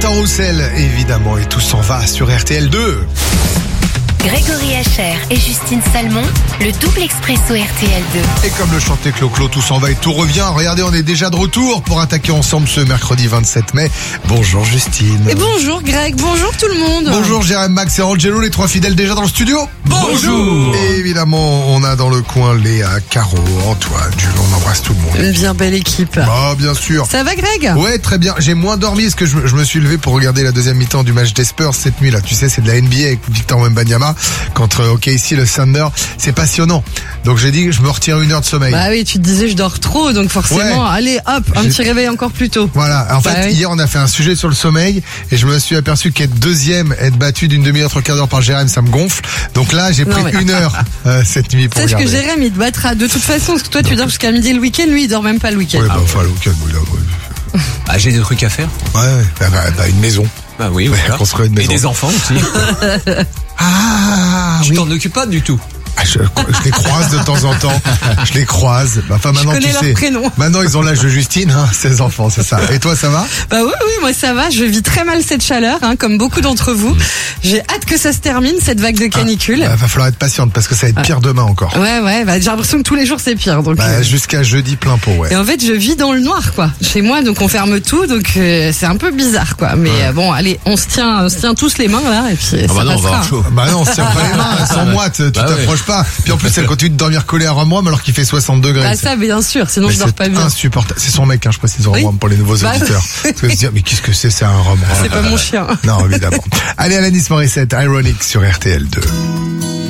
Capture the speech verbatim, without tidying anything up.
Martin Roussel, évidemment, et tout s'en va sur R T L deux. Grégory Hacher et Justine Salmon, le double expresso R T L deux. Et comme le chantait Clo-Clo, tout s'en va et tout revient. Regardez, on est déjà de retour pour attaquer ensemble ce mercredi vingt-sept mai. Bonjour Justine. Et bonjour Greg, bonjour tout le monde. Bonjour Jérém, Max et Angelo, les trois fidèles déjà dans le studio. Bonjour. Et évidemment, on a dans le coin Léa, Caro, Antoine, Jules, on embrasse tout le monde. Une bien belle équipe. Ah, bien sûr. Ça va Greg? Ouais, très bien. J'ai moins dormi parce que je, je me suis levé pour regarder la deuxième mi-temps du match des Spurs cette nuit-là. Tu sais, c'est de la N B A avec Victor Wembanyama contre O K C, le Thunder. C'est passionnant. Donc j'ai dit que je me retire une heure de sommeil. Bah oui, tu te disais je dors trop, donc forcément, Ouais. allez hop, un J'ai- petit réveil encore plus tôt. Voilà. En Bah fait, oui. hier, on a fait un sujet sur le sommeil et je me suis aperçu qu'être deuxième, être battu d'une demi-heure, trois quarts d'heure par Jérém, ça me gonfle. Donc là, j'ai Non, pris mais- une heure euh, cette nuit pour Sache que regarder. Jérém il te battra de toute façon, parce que toi tu dors jusqu'à midi le week-end, lui il dort même pas le week-end. Ouais, bah, enfin, le week-end, oui, là, ouais. Ah, j'ai des trucs à faire. Ouais, ouais. Bah, bah, bah, une maison. Bah oui, Ouais, voilà. construire une Et maison. des enfants aussi. Ah, Tu oui. t'en occupes pas du tout. Ah, je, je les croise de temps en temps. Je les croise. Bah, enfin, maintenant, connais tu leur sais. prénom. Maintenant, ils ont l'âge de Justine, hein, seize enfants, c'est ça. Et toi, ça va? Bah oui, oui, moi ça va, je vis très mal cette chaleur, hein, comme beaucoup d'entre vous. J'ai hâte que ça se termine, cette vague de canicule. Bah, va falloir être patiente parce que ça va être pire demain encore. Ouais, ouais, bah, j'ai l'impression que tous les jours c'est pire. Donc, Bah, euh, jusqu'à jeudi plein pot, ouais. Et en fait, je vis dans le noir, quoi. Chez moi, donc on ferme tout, donc euh, c'est un peu bizarre, quoi. Mais euh, bon, allez, on se tient, on se tient tous les mains là, et puis ça bah non, on va passera. avoir chaud. Bah non, on se tient pas les mains, sans moite, tu Bah ouais. t'approches pas. Puis en plus, elle continue de dormir collée à Rome alors qu'il fait soixante degrés. Ah ça, bien sûr, sinon Mais je dors c'est pas bien. insupportable. C'est son mec, hein, je précise Rome Oui. pour les nouveaux Bah, auditeurs. Parce que se dire, mais qu'est-ce que c'est, c'est un Rome. C'est pas mon chien. Non, évidemment. Allez, Alanis Morissette, Ironic sur R T L deux.